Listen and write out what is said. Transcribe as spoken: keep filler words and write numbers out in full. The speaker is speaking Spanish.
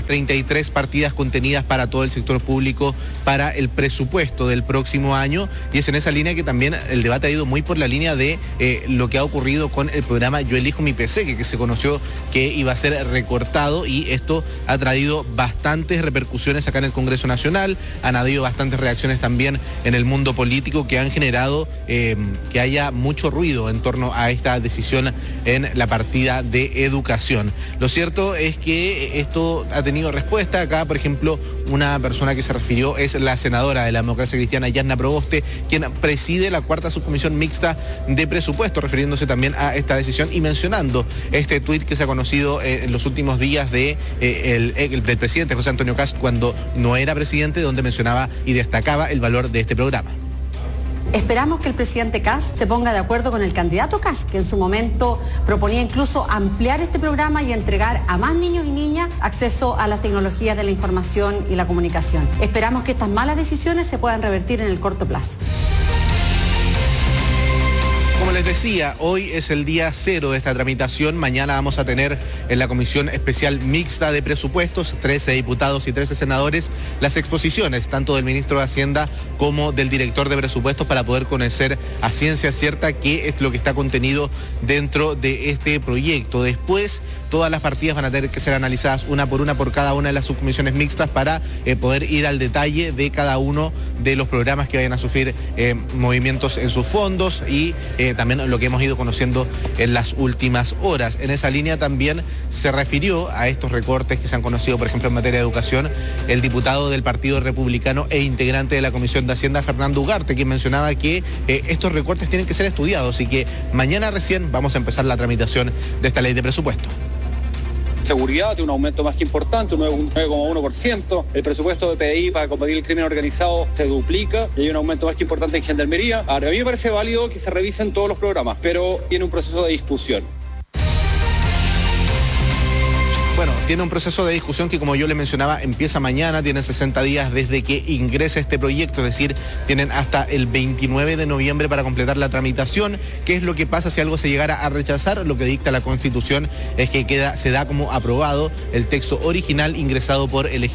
las treinta y tres partidas contenidas para todo el sector público para el presupuesto del próximo año, y es en esa línea que también el debate ha ido muy por la línea de eh, lo que ha ocurrido con el programa Yo Elijo Mi P C, que, que se conoció que iba a ser recortado, y esto ha traído bastantes repercusiones acá en el Congreso Nacional. Han habido bastantes reacciones también en el mundo político que han generado eh, que haya mucho ruido en torno a esta decisión en la partida de educación. Lo cierto es que esto ha tenido respuesta. Acá, por ejemplo, una persona que se refirió es la senadora de la Democracia Cristiana, Yarna Proboste, quien preside la cuarta subcomisión mixta de presupuesto, refiriéndose también a esta decisión y mencionando este tuit que se ha conocido eh, en los últimos días de, eh, el, el, del presidente José Antonio Kast cuando no era presidente, donde mencionaba y destacaba el valor de este programa. Esperamos que el presidente Kast se ponga de acuerdo con el candidato Kast, que en su momento proponía incluso ampliar este programa y entregar a más niños y niñas acceso a las tecnologías de la información y la comunicación. Esperamos que estas malas decisiones se puedan revertir en el corto plazo. Como les decía, hoy es el día cero de esta tramitación. Mañana vamos a tener en la Comisión Especial Mixta de Presupuestos, trece diputados y trece senadores, las exposiciones tanto del ministro de Hacienda como del director de presupuestos para poder conocer a ciencia cierta qué es lo que está contenido dentro de este proyecto. Después, todas las partidas van a tener que ser analizadas una por una por cada una de las subcomisiones mixtas para eh, poder ir al detalle de cada uno de los programas que vayan a sufrir eh, movimientos en sus fondos y eh, también lo que hemos ido conociendo en las últimas horas. En esa línea también se refirió a estos recortes que se han conocido, por ejemplo, en materia de educación, el diputado del Partido Republicano e integrante de la Comisión de Hacienda, Fernando Ugarte, quien mencionaba que eh, estos recortes tienen que ser estudiados y que mañana recién vamos a empezar la tramitación de esta ley de presupuesto. Seguridad tiene un aumento más que importante, un nueve coma uno por ciento. El presupuesto de P D I para combatir el crimen organizado se duplica y hay un aumento más que importante en gendarmería. Ahora, a mí me parece válido que se revisen todos los programas, pero tiene un proceso de discusión. Bueno, tiene un proceso de discusión que, como yo le mencionaba, empieza mañana, tienen sesenta días desde que ingrese este proyecto, es decir, tienen hasta el veintinueve de noviembre para completar la tramitación. ¿Qué es lo que pasa si algo se llegara a rechazar? Lo que dicta la Constitución es que queda, se da como aprobado el texto original ingresado por el